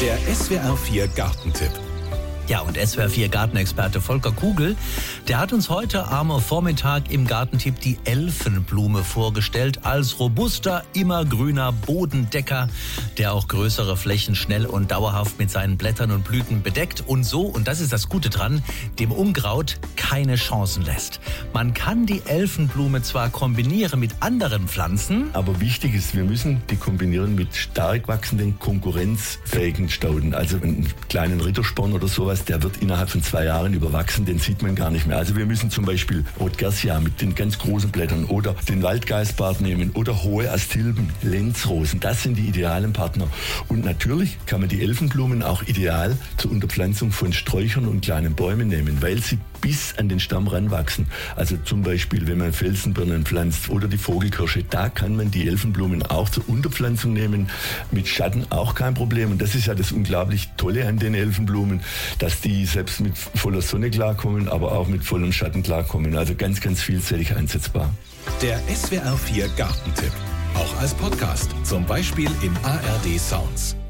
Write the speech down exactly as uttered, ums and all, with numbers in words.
Der S W R vier Gartentipp. Ja, und S W R vier Gartenexperte Volker Kugel, der hat uns heute am Vormittag im Gartentipp die Elfenblume vorgestellt als robuster, immergrüner Bodendecker, der auch größere Flächen schnell und dauerhaft mit seinen Blättern und Blüten bedeckt und so, und das ist das Gute dran, dem Unkraut keine Chancen lässt. Man kann die Elfenblume zwar kombinieren mit anderen Pflanzen, aber wichtig ist, wir müssen die kombinieren mit stark wachsenden, konkurrenzfähigen Stauden. Also einen kleinen Rittersporn oder sowas, der wird innerhalb von zwei Jahren überwachsen, den sieht man gar nicht mehr. Also wir müssen zum Beispiel Rotgersia mit den ganz großen Blättern oder den Waldgeistbart nehmen oder hohe Astilben, Lenzrosen. Das sind die idealen Partner. Und natürlich kann man die Elfenblumen auch ideal zur Unterpflanzung von Sträuchern und kleinen Bäumen nehmen, weil sie bis an den Stamm ranwachsen. Also zum Beispiel, wenn man Felsenbirnen pflanzt oder die Vogelkirsche, da kann man die Elfenblumen auch zur Unterpflanzung nehmen. Mit Schatten auch kein Problem. Und das ist ja das unglaublich Tolle an den Elfenblumen, dass die selbst mit voller Sonne klarkommen, aber auch mit vollem Schatten klarkommen. Also ganz, ganz vielseitig einsetzbar. Der S W R vier Gartentipp. Auch als Podcast, zum Beispiel im A R D Sounds.